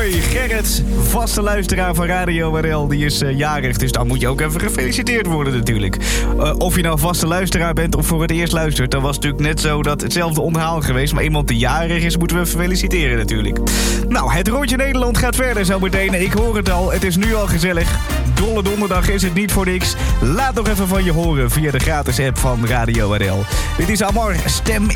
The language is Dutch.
Hoi, Gerrit, vaste luisteraar van Radio RL, die is jarig. Dus dan moet je ook even gefeliciteerd worden natuurlijk. Of je nou vaste luisteraar bent of voor het eerst luistert, dan was het natuurlijk net zo dat hetzelfde onthaal geweest. Maar iemand die jarig is, moeten we feliciteren natuurlijk. Nou, het rondje Nederland gaat verder zo meteen. Ik hoor het al, het is nu al gezellig. Dolle donderdag is het niet voor niks. Laat nog even van je horen via de gratis app van Radio RL. Dit is Amor, stem